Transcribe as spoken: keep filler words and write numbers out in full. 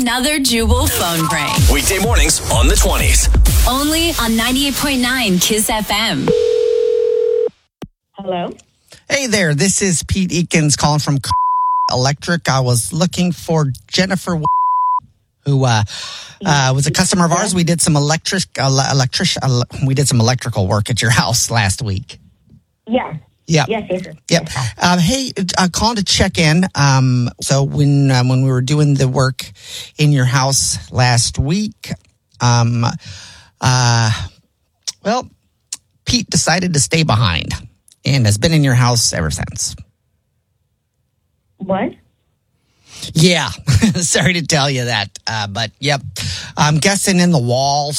another Jubal phone prank. Weekday mornings on the twenties. Only on ninety-eight point nine Kiss F M. Hello? Hey there, this is Pete Eakins calling from Electric. I was looking for Jennifer, who uh, uh, was a customer of ours. We did some electric, uh, electric, uh, we did some electrical work at your house last week. Yeah. Yeah. Yes, yes, yes. Yep. Um, hey, uh, calling to check in. Um, so when uh, when we were doing the work in your house last week, um, uh, well, Pete decided to stay behind and has been in your house ever since. What? Yeah. Sorry to tell you that, uh, but yep. I'm guessing in the walls